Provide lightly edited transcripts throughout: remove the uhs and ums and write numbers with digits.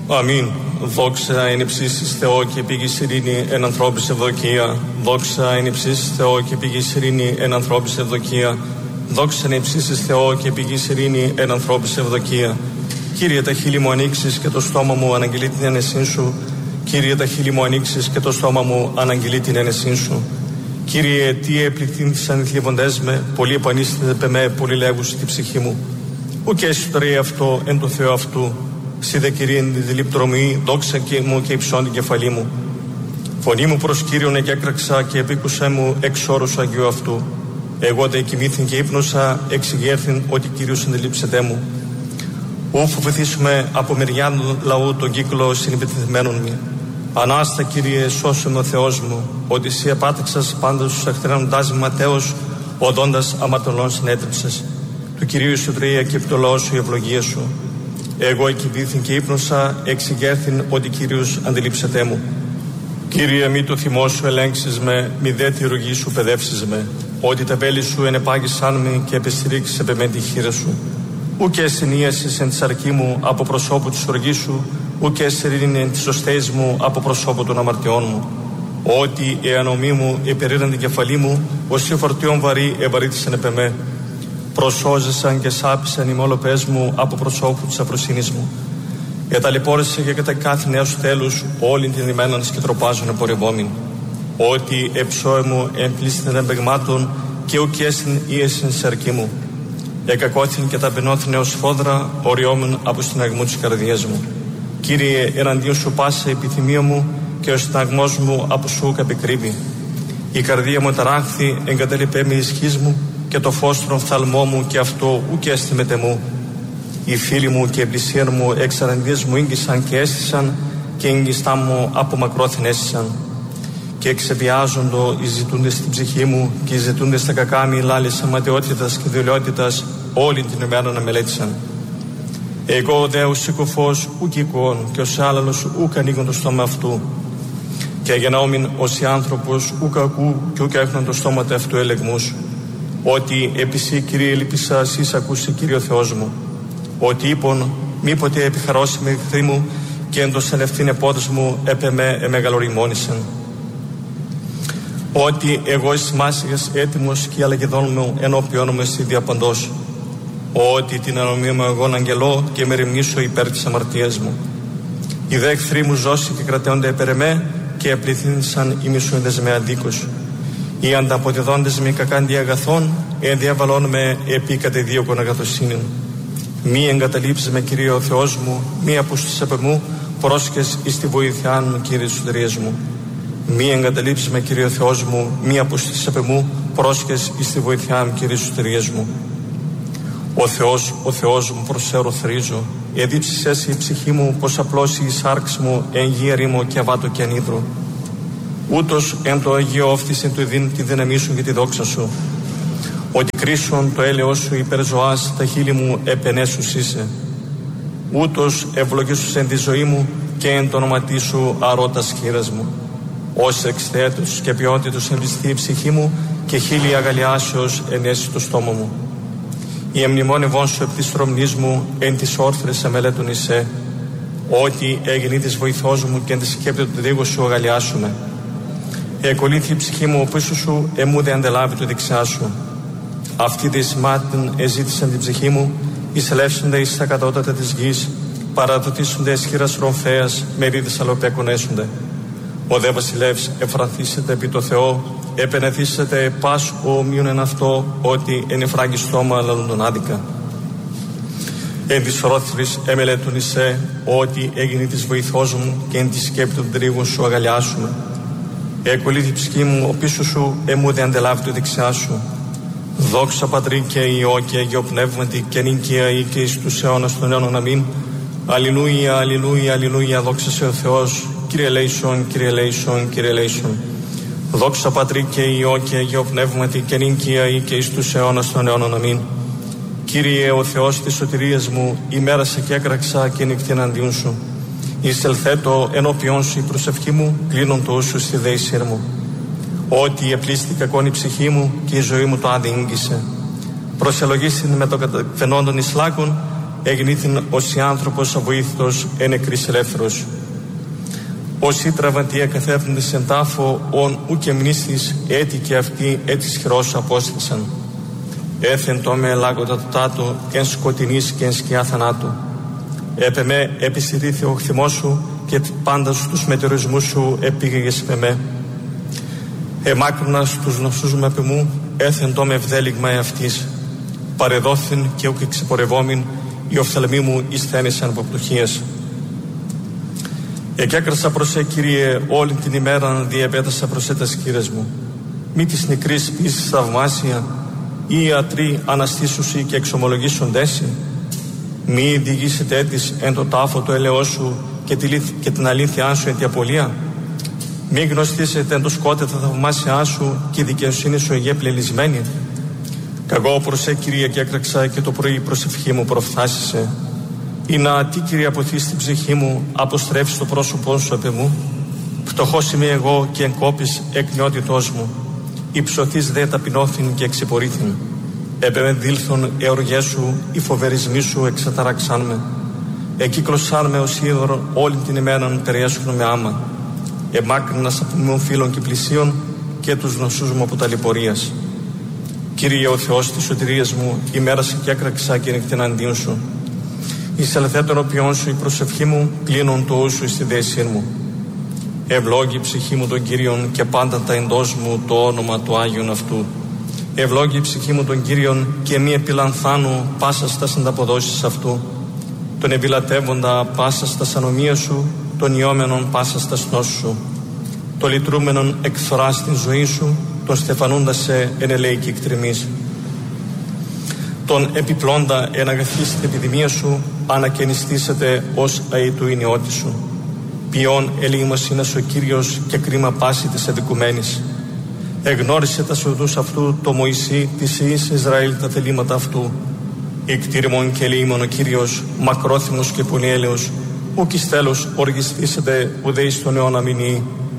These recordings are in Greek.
Αμήν. Δόξα εν υψίστοις Θεό και πηγής ειρήνη εν ανθρώπης ευδοκία. Δόξα εν υψίστοις Θεό και πηγής ειρήνη εν ανθρώπης ευδοκία. Δόξα εν υψίστοις Θεό και πηγής ειρήνη εν ανθρώπης ευδοκία. Κύριε, τα χείλη μου ανοίξεις και το στόμα μου αναγγελεί την ένεσήν σου. Κύριε, τα χείλη μου ανοίξεις και το στόμα μου αναγγελεί την ένεσήν σου. Κύριε, τι επληκτήνθησαν οι θλιβοντές με, πολλοί επανίσταται με, πολλοί λέγουσι τη ψυχή μου. Ουκ εσωτερεί αυτό εν το Θεό αυτού. Σύ δε Κύριε εν τη δηληπτρωμή, δόξα και μου και υψών την κεφαλή μου. Φωνή μου προς Κύριον εκέκραξα και επίκουσέ μου εξ όρους Αγίου αυτού. Εγώ δε κοιμήθην και ύπνωσα, εξηγέρθην ότι Κύριος αντιλήψεται μου. Ου φοβηθήσουμε από μεριά λαού τον κύκλο συνυπετιθμένων μου. Ανάστα Κύριε, σώσε με ο Θεός μου, ότι Συ επάτεξας πάντα στους εχθρένοντάς με ματέως, οδόντας αμαρτωλών συνέτρεψες. Του Κυρίου η σωτηρία και επί το λαό σου η ευλογία σου. Εγώ εκοιμήθην και ύπνωσα, εξηγέρθην ότι Κύριος αντιλήψεται μου. Κύριε, μη το θυμό σου ελέγξεις με, μη δε τη ρογή σου παιδεύσεις με, ότι τα βέλη σου ενεπάγησαν με και επιστηρίξεις επ' εμέ τη χείρα σου. Ουκ εσυνίασες εν τη αρκή μου από προσώπου της οργής σου, ουκ εσερήνη εν της οστέης μου από προσώπου των αμαρτιών μου. Ότι η ανομή μου υπερήραν την κεφαλή μου, ως η φορτίον βαρύ ευαρύτησαν επ' εμέ. Προσώζεσαν και σάπησαν οι μόλοπες μου από προσώπου της αφροσύνης μου. Εταλαιπώρησε και κατά κάθε νέο τέλους όλην τηνημέναν και τροπάζουν απορριβόμην. Ότι εψώε μου εμπλήστην εμπεγμάτων και ουκ έσυν ίεσυν σε αρκή μου. Εκακώθην και ταπεινώθην έως φόδρα, οριόμουν από συναγμού της καρδιάς μου. Κύριε, εναντίον σου πάσε η επιθυμία μου και ο συναγμός μου από σου καπικρύβει. Η καρδία μου ταράχθη, εγκατέλειπε με ισχύς μου και το φως των φθαλμό μου και αυτό ουκ έστιμεται μου. Οι φίλοι μου και οι πλησίαν μου εξ αρενδίας μου ίγγισαν και έστησαν και ίγγιστά μου από μακρόθεν έστησαν. Και εξεβιάζοντο οι ζητούντες στην ψυχή μου και οι ζητούντες στα κακά μη λάλης αματαιότητας και δουλειότητας όλη την ημέρα να μελέτησαν. Εγώ δε ως συκοφός ουκ οικών και ως άλλαλος ουκ ανοίγον το στόμα αυτού. Και γεννόμην ως οι άνθρωπος ουκ ακού και ουκ έχουν το στόμα του αυτού ελεγμούς. Ότι επί Συ Κύριε ελπίσα Σεις ακούσει Κύριε ο Θεός μου. Ότι είπον μήποτε επιχαρώσει με εχθροί μου και εν το σελευθύν επόδος μου έπε με εμεγαλοριμόνησαν. Ότι εγώ εις μάσιγας έτοιμος και αλεγεδόν μου ενώπιόν μου εσύ διαπαντός. Ότι την ανομία μου εγώ αγγελώ και με ρημνήσω υπέρ της αμαρτίας μου. Οι δε εχθροί μου ζώσει και κρατέονται επέρ εμέ και επληθύνησαν οι μισούντες με αντίκους. Οι ανταποδιδόντες με κακάντι αγαθών ενδιαβαλών με επί κατεδίωκον αγαθοσύνην. Μη εγκαταλείψεις με Κύριε ο Θεός μου, μη απούστης επ' μου, πρόσχες εις τη βοήθειά μου Κύριε της σωτηρίας μου. Μη εγκαταλείψεις με Κύριε ο Θεός μου, μη απούστης επ' μου, πρόσχες εις τη βοήθειά μου Κύριε της σωτηρίας μου. Ο Θεός μου προσέρω θρίζω, εδίψεις εσύ η ψυχή μου, πως απλώσει η σάρξ μου εν γη ερήμο και αβάτο και ανίδρο. Ούτως εν το Αγίο όφθησε του δίν τη δύναμή σου και τη δόξα σου. Ότι κρίσον το έλεος σου υπέρ ζωάς, τα χείλη μου επενέσους είσαι. Ούτως ευλογήσους εν τη ζωή μου και εν το όνοματί σου αρώτας χείρας μου. Ως εξθέτως και ποιότητος εμπιστεί η ψυχή μου και χείλη αγαλιάσεως ενέσει το στόμα μου. Η εμνημόνευόν σου επ' της τρομνής μου εν της όρθρες αμελέτων εισέ. Ότι έγινε της βοηθός μου και εν της σκέπτεται το δίγο σου αγαλιάσουμε. Εκολύθη η ψυχή μου ο πίσω σου, εμού δε αντελάβει το δεξιά σου. Αυτοί δε μάτιν εζήτησαν την ψυχή μου, εισελεύσονται εις τα κατώτατα της γης, παραδοτήσονται εσχύρας ρομφέας, με ρίδες αλλοπέκονέσονται. Ο δε βασιλεύς εφραθήσεται επί το Θεό, επενεθήσεται πας ομοίων εν αυτό, ότι εν εφράγει στόμα λαλούν τον άδικα. Εν της ρόθρης εμελέτων εισέ, ότι έγινε της βοηθός μου και εν της σκέπη των τρίγων σου αγαλιάσουμε. Εκολύθη η ψυχή μου, ο πίσω σου, εμού δε αντελάβει το δεξιά σου. Δόξα Πατρί και Υιό και Αγίο Πνεύματι και νικαία ή και εις τους αιώνας των αιώνων αμήν. Αλληλούια, αλληλούια, αλληλούια, δόξα σε ο Θεός. Κύριε ελέησον, Κύριε ελέησον, Κύριε ελέησον. Δόξα Πατρί και Υιό και Αγίο Πνεύματι και νικαία ή και εις τους αιώνας των αιώνων αμήν. Κύριε ο Θεός της σωτηρίας μου, ημέρασε και έκραξα και νυχτή εναντίον σου. Εισελθέτω ενώπιον σου η προσευχή μου, κλείνον το ούσου στη δέησή μου. Ότι επλήστη κακόν η ψυχή μου και η ζωή μου το άδει ίγγισε. Προσελογίστην με το καταφαινόντων εις λάκων εγνήθην ως άνθρωπος αβοήθητος ενεκρής ελεύθερος. Όσοι τραυματία εκαθέφθοντες εν τάφο, ον ουκ εμνίστης έτη και αυτοί έτης χειρός απόστησαν. Έθεν το με ελάγοντα το τάτο, εν σκοτεινής και εν σκιά θανάτου. Έπε με επιστηρίθη ο χθιμός σου και πάντα στους μετεωρισμούς σου επήγαγες με με. Εμάκρυνας τους νοσούς μου επί μου, έθεν το με ευδέλιγμα εαυτής. Παρεδόθην και ουκ εξεπορευόμην, οι οφθαλμοί μου εισθένησαν από πτωχίες. Εκέκρασα προς Κύριε, όλη την ημέρα διεπέτασα προς τας Κύριες μου. Μη της νεκρής πίσης θαυμάσια, ή ιατροί αναστήσουσι και εξομολογήσοντέσι. Μη διηγήσετε έτης εν το τάφο το ελαιός σου και την αλήθειά σου εν τη απολία. Μη γνωστήσετε εν το σκότε τα θαυμάσια σου και η δικαιοσύνη σου εγέ πλελισμένη. Καγώ προς Κύριε και έκραξα και το πρωί προσευχή μου προφθάσισε. Ή να τι Κύριε αποθεί στην ψυχή μου, αποστρέψει το πρόσωπό σου επ' μου. Φτωχός είμαι εγώ και εγκόπης εκνιότητός μου. Υψωθείς δε ταπεινώθην και εξυπορήθην. Επεμεδήλθον εωργές σου, οι φοβερισμοί σου εξαταραξάν με. Εκύκλωσάν με ως είδωρο όλη την ημέραν περιέσχουν με άμα. Εμάκρυνας από μου φίλων και πλησίων και τους νοσούς μου από ταλαιπωρίας. Κύριε ο Θεός της σωτηρίας μου, ημέρασε και έκραξα και νυχτήν αντίον σου. Εις αληθέτων οποιών σου η προσευχή μου, πλήνων το ούσου στη δέσή μου. Ευλόγη η ψυχή μου τον Κύριον και πάντα τα εντός μου το όνομα του Άγιον αυτού. Ευλόγη η ψυχή μου τον Κύριον και μη επιλανθάνου πάσα στα ανταποδόσεις αυτού. Τον επιλατεύοντα πάσα στα ανομία σου, τον ιόμενον πάσα στα νόσου σου. Το λυτρούμενον εκφρά στην ζωή σου, τον στεφανούντα σε εν ελεϊκή εκτριμής. Τον επιπλώντα εν αγαθής την επιδημία σου, ανακαινιστήσετε ως αήτου ηνιώτη σου. Ποιόν ελεήμος είναι ο Κύριος και κρίμα πάση της αδικουμένης. Εγνώρισε τα σοδούς αυτού το Μωυσή της Ιης Ισραήλ τα θελήματα αυτού. Ικτήριμον και ελεήμον ο Κύριος, μακρόθυμος και πολυέλεος, ουκ εις τέλος οργιστήσετε ουδέ εις τον αιώνα μηνύει.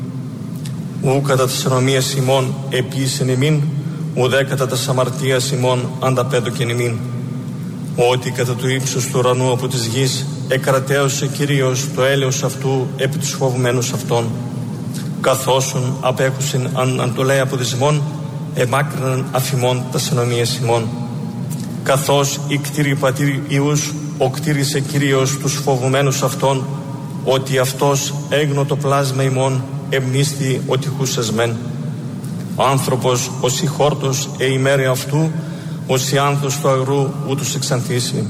Ου κατά της ανομίας ημών επίσεν ημίν, ουδέ κατά της αμαρτίας ημών ανταπέδωκεν ημίν. Ότι κατά του ύψους του ουρανού από της γης εκρατέωσε Κύριος το έλεος αυτού επί τους φοβουμένους αυτών. Καθόσον απέχουσιν αν το λέει από δυσμών, εμάκρυναν αφημών τα συνομίες ημών. Καθώς η κτήρη πατήρ Ιούς, ο κτήρισε Κύριος τους φοβουμένους αυτών, ότι αυτός έγνω το πλάσμα ημών, εμνίστη ότι χούσες μεν. Άνθρωπος ως η χόρτος ημέρη αυτού, ως η άνθος του αγρού ούτως εξανθήσει.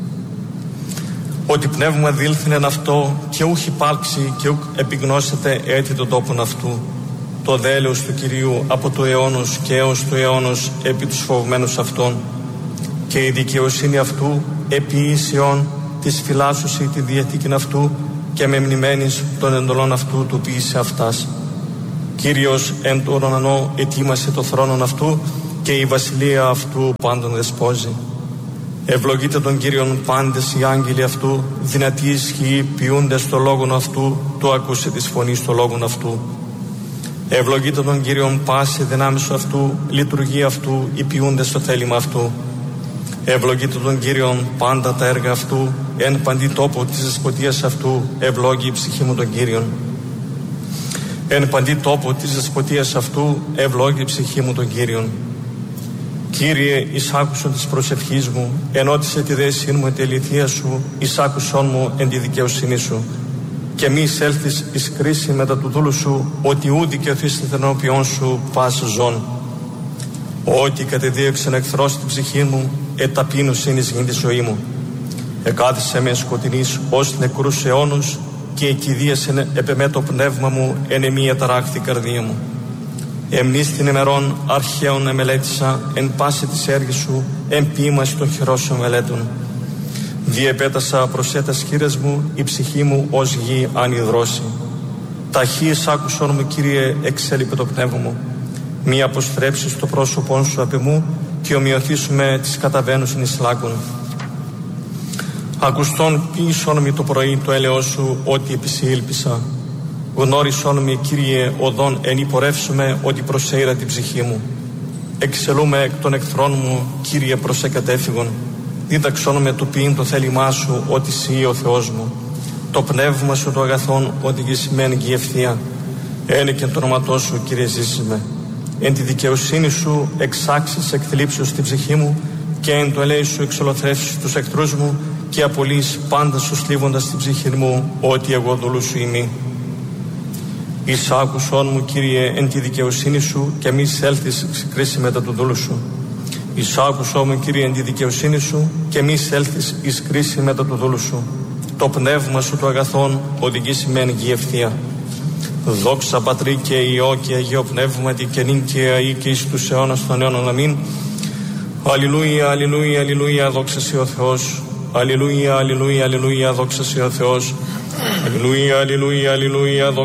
Ότι πνεύμα δήλθην εν αυτό και ούχ υπάρξει και ούχ επιγνώσετε έτη τον τόπον αυτού. Το δέλεος του Κυρίου από το αιώνος και έως το αιώνος επί τους φοβμένους αυτών. Και η δικαιοσύνη αυτού επί ίσιον της φυλάσσουσι τη διαθήκην αυτού και με μνημένης των εντολών αυτού του ποιήσε αυτάς. Κύριος εν το ουρανό ετοίμασε το θρόνον αυτού και η βασιλεία αυτού πάντων δεσπόζει. Ευλογείτε τον Κύριον πάντες οι άγγελοι αυτού, δυνατοί ισχύοι ποιούντες το λόγον αυτού, το ακούσε της φωνής το λόγον αυτού. Ευλογείτε τον Κύριον πάση δυνάμεις αυτού, λειτουργία αυτού, οι ποιούντες το θέλημα αυτού. Ευλογείτε τον Κύριον πάντα τα έργα αυτού, εν παντή τόπο της δεσποτείας αυτού, ευλόγη η ψυχή μου τον Κύριον. Εν παντή τόπο της δεσποτείας αυτού, ευλόγη η ψυχή μου τον Κύριον. Κύριε, εισάκουσον της προσευχής μου, ενώτισε τη δέσιν μου εν τη αληθεία σου, εισάκουσον μου εν τη δικαιοσύνη σου. Και μη εισέλθεις εις κρίση μετά του δούλου σου, ότι ου δικαιωθείς ενώπιον σου πας ζών. Ότι κατεδίωξεν εχθρός την ψυχή μου, εταπείνωσιν εις γην τη ζωή μου. Εκάθισε με σκοτεινής ως νεκρούς αιώνους και εκηδίασεν επεμέ το πνεύμα μου εν εμή αταράχθη καρδία μου. Εμνίστην ημερών αρχαίων εμελέτησα εν πάση της έργης σου, εν ποίημας των χειρών σου μελέτων. Διεπέτασα προς έτας χείρες μου, η ψυχή μου ως γη ανυδρώσει. Ταχύς άκουσον μου, Κύριε, εξέλιπε το πνεύμα μου. Μη αποστρέψεις το πρόσωπόν σου απ' εμού και ομοιωθήσουμε τις καταβαίνουσιν εις λάκων. Ακουστών ποιησόν μη το πρωί το έλεος σου, ότι επισήλπισα. Γνώρισόν με, Κύριε, οδόν εν υπορεύσουμε, ότι προσέειρα την ψυχή μου. Εξελούμε εκ των εχθρών μου, Κύριε, προς εκατέφυγον. Δίδαξόν με του ποιήν το θέλημά σου, ότι εσύ ο Θεός μου. Το πνεύμα σου το αγαθόν, οδηγήσει με εν γη ευθεία. Ένε και το όνοματό σου, Κύριε, ζήσει με. Εν τη δικαιοσύνη σου εξάξεις εκθλίψεως την ψυχή μου, και εν το ελέη σου εξολοθρεύσεις τους εχθρούς μου, και απολύεις πάντα σου σλίβοντας την ψυχή μου, ότι εγώ δούλου σου είμαι. Εις άκουσόν μου, Κύριε, εν τη δικαιοσύνη σου, και μη έλθεις κρίση μετά του δούλου σου. Εις άκουσόν μου, Κύριε, εν τη δικαιοσύνη σου, και μη έλθεις εις κρίση μετά του δούλου σου. Το πνεύμα σου το αγαθόν οδηγήσει με εν γη ευθεία. Δόξα Πατρί και Υιό και Αγίο Πνεύματι, και νυν και αεί και εις τους αιώνας των αιώνων. Αμήν. Αλληλούια, αλληλούια, αλληλούια, δόξα σοι ο Θεός. Αλληλούια, αλληλούια, αλληλούια, δόξα σοι ο Θεός. Αλληλούια, αλληλούια, αλληλούια,